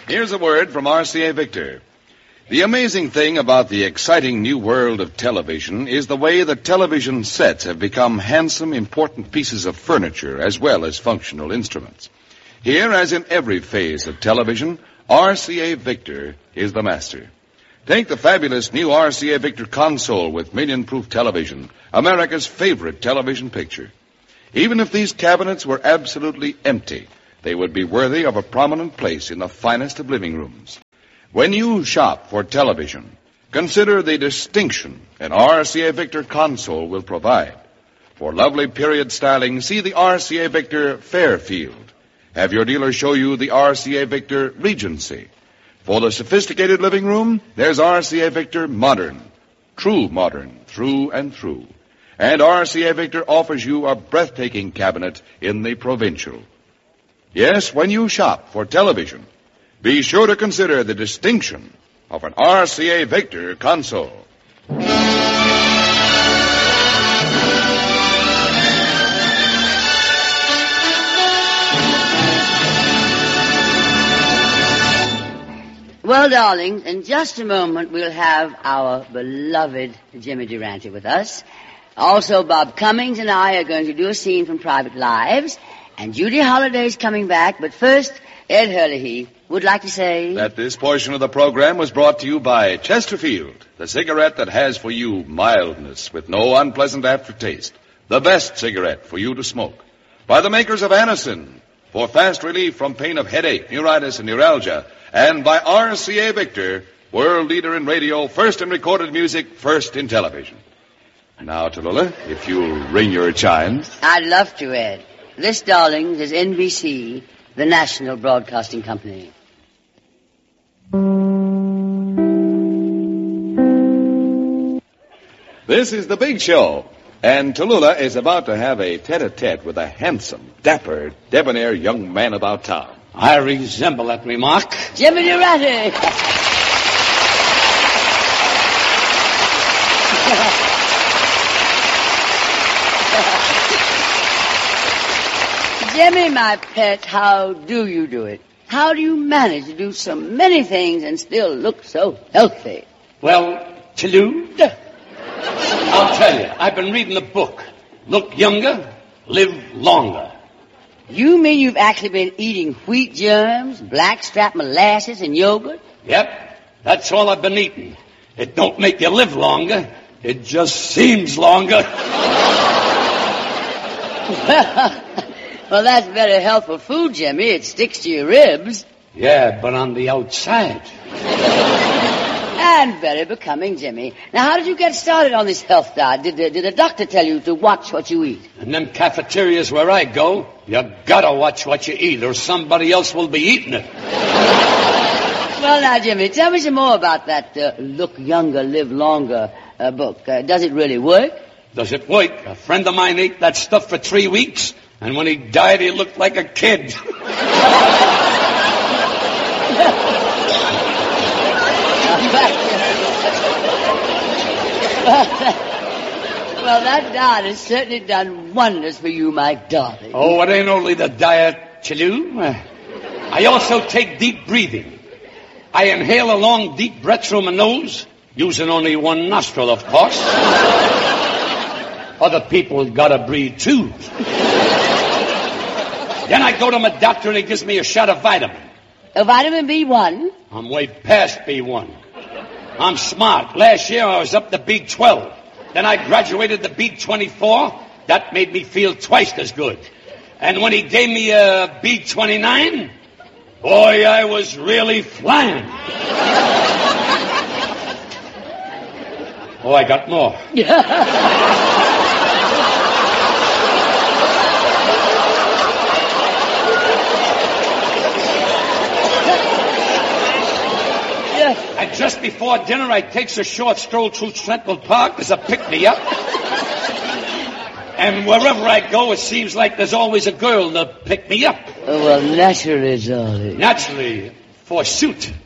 Here's a word from RCA Victor. The amazing thing about the exciting new world of television is the way the television sets have become handsome, important pieces of furniture as well as functional instruments. Here, as in every phase of television, RCA Victor is the master. Take the fabulous new RCA Victor console with million-proof television, America's favorite television picture. Even if these cabinets were absolutely empty, they would be worthy of a prominent place in the finest of living rooms. When you shop for television, consider the distinction an RCA Victor console will provide. For lovely period styling, see the RCA Victor Fairfield. Have your dealer show you the RCA Victor Regency. For the sophisticated living room, there's RCA Victor Modern. True modern, through and through. And RCA Victor offers you a breathtaking cabinet in the Provincial. Yes, when you shop for television, be sure to consider the distinction of an RCA Victor console. Well, darlings, in just a moment we'll have our beloved Jimmy Durante with us. Also, Bob Cummings and I are going to do a scene from Private Lives, and Judy Holliday's coming back, but first, Ed Hurley would like to say that this portion of the program was brought to you by Chesterfield, the cigarette that has for you mildness with no unpleasant aftertaste, the best cigarette for you to smoke. By the makers of Anacin, for fast relief from pain of headache, neuritis, and neuralgia, and by RCA Victor, world leader in radio, first in recorded music, first in television. Now, Tallulah, if you'll ring your chimes. I'd love to, Ed. This, darlings, is NBC, the National Broadcasting Company. This is The Big Show, and Tallulah is about to have a tete-a-tete with a handsome, dapper, debonair young man about town. I resemble that remark. Jimmy Durante. Jimmy, my pet, how do you do it? How do you manage to do so many things and still look so healthy? Well, Toulouse, I'll tell you, I've been reading a book. Look younger, live longer. You mean you've actually been eating wheat germs, blackstrap molasses, and yogurt? Yep, that's all I've been eating. It don't make you live longer. It just seems longer. Well, that's very healthful food, Jimmy. It sticks to your ribs. Yeah, but on the outside. And very becoming, Jimmy. Now, how did you get started on this health diet? Did the doctor tell you to watch what you eat? In them cafeterias where I go, you gotta watch what you eat, or somebody else will be eating it. Well, now, Jimmy, tell me some more about that Look Younger, Live Longer book. Does it really work? Does it work? A friend of mine ate that stuff for 3 weeks, and when he died, he looked like a kid. Well, that diet has certainly done wonders for you, my darling. Oh, it ain't only the diet, Chilou. I also take deep breathing. I inhale a long, deep breath through my nose, using only one nostril, of course. Other people gotta breathe, too. Then I go to my doctor, and he gives me a shot of vitamin. A vitamin B1? I'm way past B1. I'm smart. Last year, I was up to B12. Then I graduated to B24. That made me feel twice as good. And when he gave me a B29, boy, I was really flying. Oh, I got more. And just before dinner, I takes a short stroll through Central Park as a pick-me-up. And wherever I go, it seems like there's always a girl to pick me up. Oh, well, naturally, darling. Naturally, forsooth.